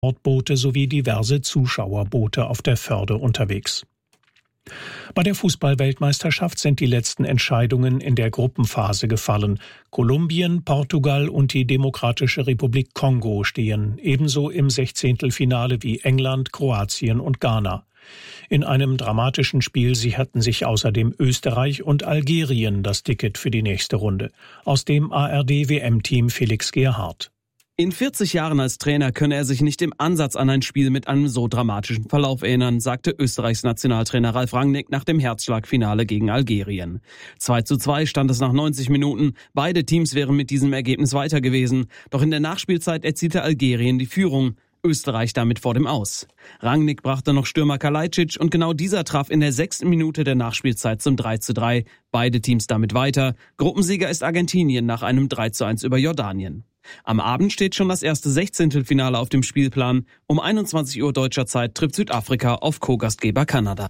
Boote sowie diverse Zuschauerboote auf der Förde unterwegs. Bei der Fußball-Weltmeisterschaft sind die letzten Entscheidungen in der Gruppenphase gefallen. Kolumbien, Portugal und die Demokratische Republik Kongo stehen ebenso im Sechzehntelfinale wie England, Kroatien und Ghana. In einem dramatischen Spiel sicherten sich außerdem Österreich und Algerien das Ticket für die nächste Runde. Aus dem ARD-WM-Team Felix Gerhardt. In 40 Jahren als Trainer könne er sich nicht im Ansatz an ein Spiel mit einem so dramatischen Verlauf erinnern, sagte Österreichs Nationaltrainer Ralf Rangnick nach dem Herzschlagfinale gegen Algerien. 2:2 stand es nach 90 Minuten. Beide Teams wären mit diesem Ergebnis weiter gewesen. Doch in der Nachspielzeit erzielte Algerien die Führung. Österreich damit vor dem Aus. Rangnick brachte noch Stürmer Kalajdzic und genau dieser traf in der 6. Minute der Nachspielzeit zum 3:3. Beide Teams damit weiter. Gruppensieger ist Argentinien nach einem 3:1 über Jordanien. Am Abend steht schon das erste Sechzehntelfinale auf dem Spielplan. Um 21 Uhr deutscher Zeit trifft Südafrika auf Co-Gastgeber Kanada.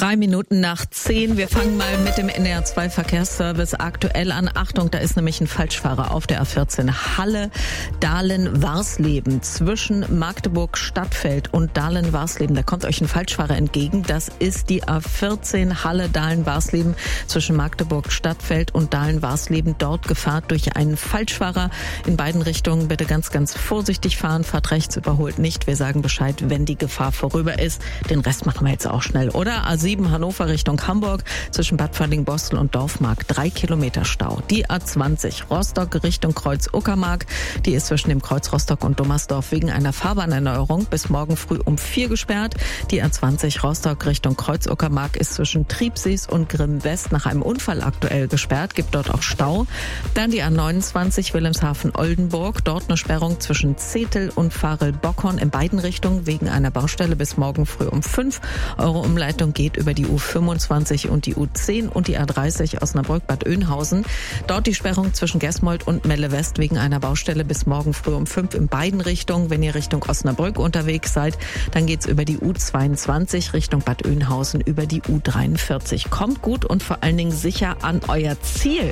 9:03. Wir fangen mal mit dem NDR2 Verkehrsservice aktuell an. Achtung, da ist nämlich ein Falschfahrer auf der A14 Halle-Dahlen-Warsleben zwischen Magdeburg-Stadtfeld und Dahlen-Warsleben. Da kommt euch ein Falschfahrer entgegen. Das ist die A14 Halle-Dahlen-Warsleben zwischen Magdeburg-Stadtfeld und Dahlen-Warsleben. Dort Gefahr durch einen Falschfahrer. In beiden Richtungen bitte ganz, ganz vorsichtig fahren. Fahrt rechts, überholt nicht. Wir sagen Bescheid, wenn die Gefahr vorüber ist. Den Rest machen wir jetzt auch schnell, oder? A7 Hannover Richtung Hamburg zwischen Bad Völling-Bostel und Dorfmark 3 Kilometer Stau. Die A20 Rostock Richtung Kreuz Uckermark, die ist zwischen dem Kreuz Rostock und Dummersdorf wegen einer Fahrbahnerneuerung bis morgen früh um 4 gesperrt. Die A20 Rostock Richtung Kreuz Uckermark ist zwischen Triebsees und Grimm West nach einem Unfall aktuell gesperrt, gibt dort auch Stau. Dann die A29 Wilhelmshaven-Oldenburg, dort eine Sperrung zwischen Zetel und Varel-Bockhorn in beiden Richtungen wegen einer Baustelle bis morgen früh um 5. Eure Umleitung geht über die U25 und die U10 und die A30 Osnabrück-Bad Oeynhausen. Dort die Sperrung zwischen Gesmold und Melle West wegen einer Baustelle bis morgen früh um 5 in beiden Richtungen. Wenn ihr Richtung Osnabrück unterwegs seid, dann geht's über die U22 Richtung Bad Oeynhausen über die U43. Kommt gut und vor allen Dingen sicher an euer Ziel.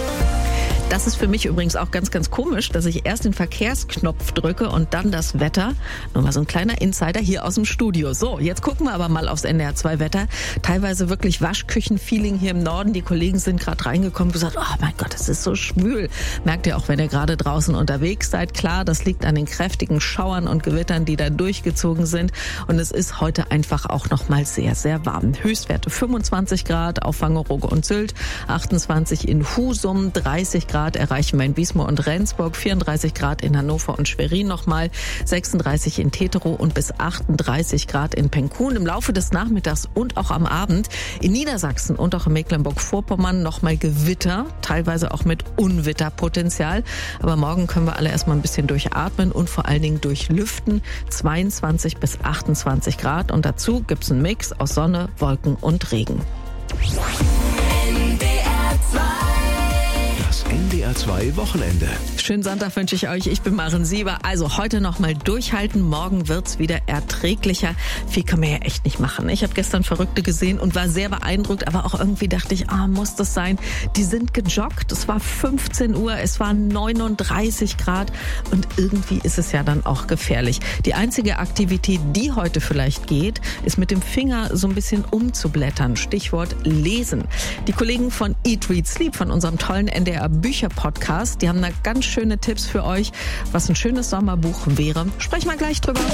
Das ist für mich übrigens auch ganz, ganz komisch, dass ich erst den Verkehrsknopf drücke und dann das Wetter. Nur mal so ein kleiner Insider hier aus dem Studio. So, jetzt gucken wir aber mal aufs NDR2 Wetter. Teilweise wirklich Waschküchen-Feeling hier im Norden. Die Kollegen sind gerade reingekommen und gesagt, oh mein Gott, es ist so schwül. Merkt ihr auch, wenn ihr gerade draußen unterwegs seid. Klar, das liegt an den kräftigen Schauern und Gewittern, die da durchgezogen sind. Und es ist heute einfach auch noch mal sehr, sehr warm. Höchstwerte 25 Grad auf Wangerooge und Sylt, 28 in Husum, 30 Grad erreichen wir in Wiesmoor und Rendsburg, 34 Grad in Hannover und Schwerin nochmal, 36 in Teterow und bis 38 Grad in Penkun. Im Laufe des Nachmittags und auch am Abend in Niedersachsen und auch in Mecklenburg-Vorpommern nochmal Gewitter, teilweise auch mit Unwetterpotenzial. Aber morgen können wir alle erstmal ein bisschen durchatmen und vor allen Dingen durchlüften. 22 bis 28 Grad und dazu gibt's einen Mix aus Sonne, Wolken und Regen. NDR2 Wochenende. Schönen Sonntag wünsche ich euch. Ich bin Maren Sieber. Also heute noch mal durchhalten. Morgen wird's wieder erträglicher. Viel kann man ja echt nicht machen. Ich habe gestern Verrückte gesehen und war sehr beeindruckt. Aber auch irgendwie dachte ich, muss das sein? Die sind gejoggt. Es war 15 Uhr. Es waren 39 Grad. Und irgendwie ist es ja dann auch gefährlich. Die einzige Aktivität, die heute vielleicht geht, ist mit dem Finger so ein bisschen umzublättern. Stichwort Lesen. Die Kollegen von Eat, Read, Sleep, von unserem tollen NDR Bücher-Podcast, die haben da ganz schöne Tipps für euch, was ein schönes Sommerbuch wäre. Sprechen wir gleich drüber.